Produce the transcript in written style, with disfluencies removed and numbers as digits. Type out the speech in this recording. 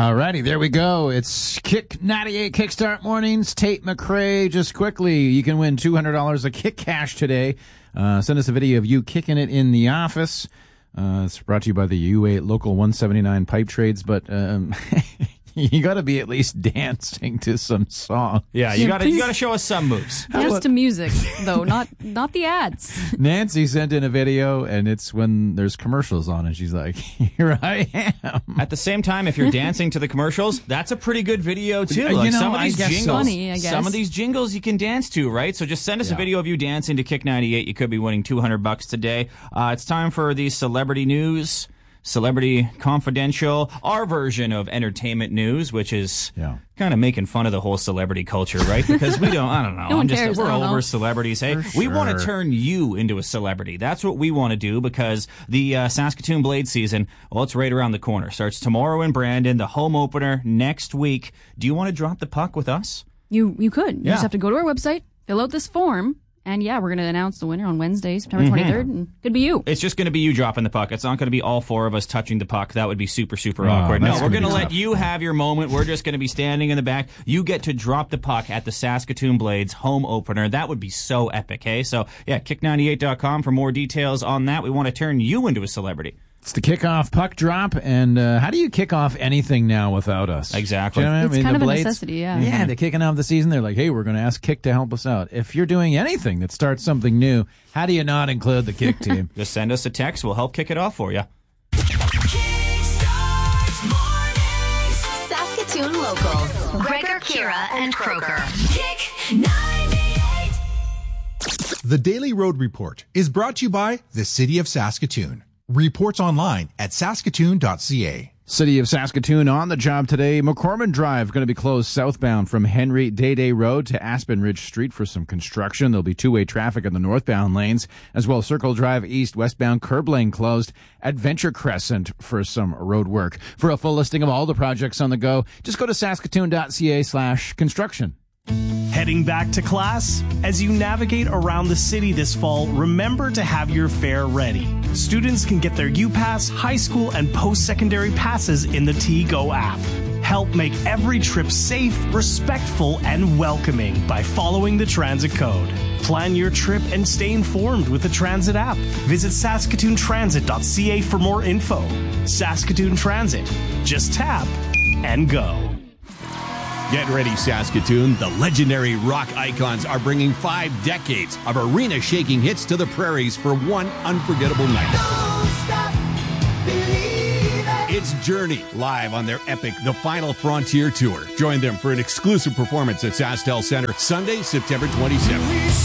Alrighty, there we go. It's Kick 98 Kickstart Mornings. Tate McRae. Just quickly, you can win $200 of Kick Cash today. Send us a video of you kicking it in the office. It's brought to you by the U8 Local 179 Pipe Trades, but you got to be at least dancing to some song. Yeah, you got to show us some moves. Just to music, though, not the ads. Nancy sent in a video, and it's when there's commercials on, and she's like, "Here I am." At the same time, if you're dancing to the commercials, that's a pretty good video too. Like some of these jingles, funny, I guess. some of these jingles you can dance to, right? So just send us a video of you dancing to Kick 98. You could be winning $200 today. It's time for the celebrity news. Celebrity Confidential, our version of entertainment news, which is kind of making fun of the whole celebrity culture, right? Because we don't, I don't know. No one cares, we're I don't over know. celebrities. Hey, For we want to sure. turn you into a celebrity. That's what we want to do because the Saskatoon Blade season, well, it's right around the corner. Starts tomorrow in Brandon, the home opener next week. Do you want to drop the puck with us? You could. You just have to go to our website, fill out this form, and we're going to announce the winner on Wednesday, September 23rd, and it could be you. It's just going to be you dropping the puck. It's not going to be all four of us touching the puck. That would be super, super awkward. No, that's we're gonna going to be let tough. you have your moment. We're just going to be standing in the back. You get to drop the puck at the Saskatoon Blades home opener. That would be so epic, hey? So, kick98.com for more details on that. We want to turn you into a celebrity. It's the kickoff puck drop, and how do you kick off anything now without us? Exactly. Do you know what I It's mean? kind The of a Blades- necessity, yeah. Yeah, they're kicking off the season. They're like, hey, we're going to ask Kick to help us out. If you're doing anything that starts something new, how do you not include the Kick team? Just send us a text. We'll help kick it off for you. Saskatoon Local. Gregor, Kira, and Croker. Kick 98. The Daily Road Report is brought to you by the City of Saskatoon. Reports online at saskatoon.ca. City of Saskatoon on the job today. McCormick Drive going to be closed southbound from Henry Day Road to Aspen Ridge Street for some construction. There'll be two-way traffic in the northbound lanes, as well as Circle Drive East westbound curb lane closed. Adventure Crescent for some road work. For a full listing of all the projects on the go, just go to saskatoon.ca/construction. Heading back to class? As you navigate around the city this fall, remember to have your fare ready. Students can get their UPass, high school, and post-secondary passes in the TGO app. Help make every trip safe, respectful, and welcoming by following the transit code. Plan your trip and stay informed with the transit app. Visit saskatoontransit.ca for more info. Saskatoon Transit. Just tap and go. Get ready, Saskatoon. The legendary rock icons are bringing 5 decades of arena-shaking hits to the prairies for one unforgettable night. It's Journey, live on their epic The Final Frontier Tour. Join them for an exclusive performance at SaskTel Center, Sunday, September 27th.